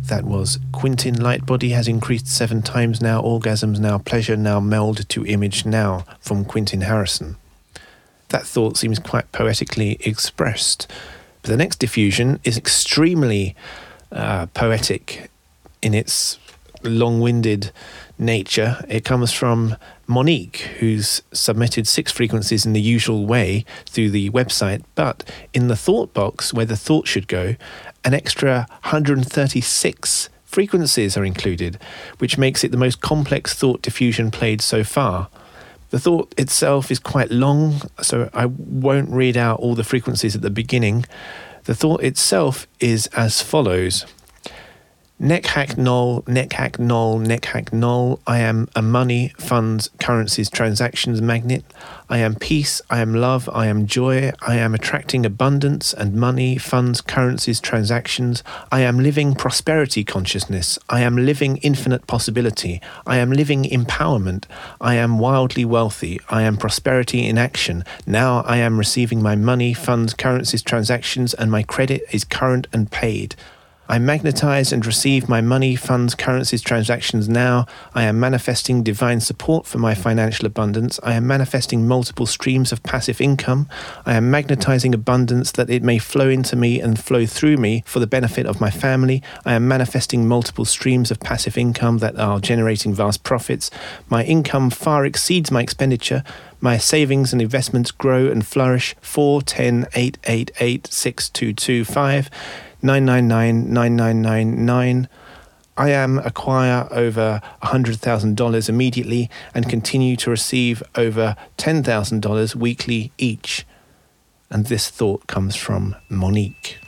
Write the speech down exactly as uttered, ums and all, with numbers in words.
That was Quentin Lightbody has increased seven times now, orgasms now, pleasure now, meld to image now, from Quentin Harrison. That thought seems quite poetically expressed. But the next diffusion is extremely uh, poetic in its long-winded nature. It comes from Monique, who's submitted six frequencies in the usual way through the website, but in the thought box where the thought should go, an extra one hundred thirty-six frequencies are included, which makes it the most complex thought diffusion played so far. The thought itself is quite long, so I won't read out all the frequencies at the beginning. The thought itself is as follows. Neck hack null, neck hack null, neck hack null. I am a money, funds, currencies, transactions magnet. I am peace, I am love, I am joy. I am attracting abundance and money, funds, currencies, transactions. I am living prosperity consciousness. I am living infinite possibility. I am living empowerment. I am wildly wealthy. I am prosperity in action. Now I am receiving my money, funds, currencies, transactions, and my credit is current and paid. I magnetize and receive my money, funds, currencies, transactions now. I am manifesting divine support for my financial abundance. I am manifesting multiple streams of passive income. I am magnetizing abundance that it may flow into me and flow through me for the benefit of my family. I am manifesting multiple streams of passive income that are generating vast profits. My income far exceeds my expenditure. My savings and investments grow and flourish. four, ten, eight, eight, eight, six, two, two, five. nine nine nine, nine nine nine nine. I am acquire over one hundred thousand dollars immediately and continue to receive over ten thousand dollars weekly each. And this thought comes from Monique.